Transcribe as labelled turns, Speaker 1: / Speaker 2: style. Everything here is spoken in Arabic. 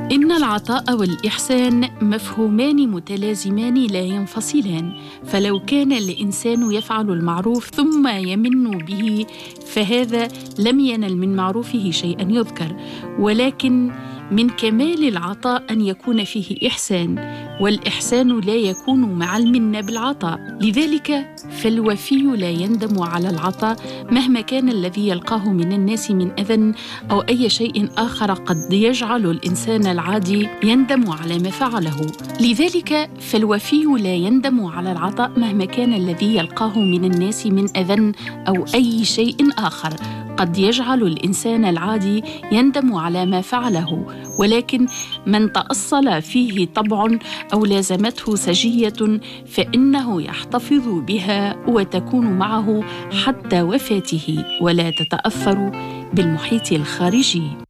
Speaker 1: إن العطاء والإحسان مفهومان متلازمان لا ينفصلان، فلو كان الإنسان يفعل المعروف ثم يمن به فهذا لم ينل من معروفه شيئا يذكر، ولكن من كمال العطاء أن يكون فيه إحسان، والإحسان لا يكون مع المنة بالعطاء. لذلك فالوفي لا يندم على العطاء مهما كان الذي يلقاه من الناس من أذى أو أي شيء آخر قد يجعل الإنسان العادي يندم على ما فعله. لذلك فالوفي لا يندم على العطاء مهما كان الذي يلقاه من الناس من أذى أو أي شيء آخر قد يجعل الإنسان العادي يندم على ما فعله، ولكن من تأصل فيه طبع أو لازمته سجية فإنه يحتفظ بها وتكون معه حتى وفاته ولا تتأثر بالمحيط الخارجي.